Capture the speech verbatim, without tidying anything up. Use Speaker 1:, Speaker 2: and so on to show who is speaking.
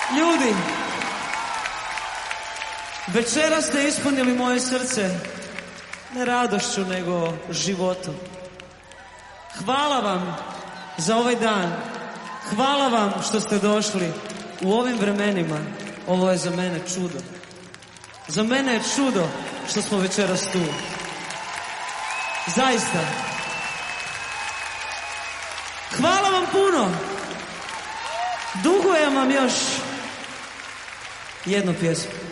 Speaker 1: Ljudi, večeras ste ispunili moje srce ne radošću, nego životom. Hvala vam za ovaj dan. Hvala vam što ste došli u ovim vremenima. Ovo je za mene čudo. Za mene je čudo što smo večeras tu. Zaista. Hvala vam puno. Dugujem vam još jednu pjesmu.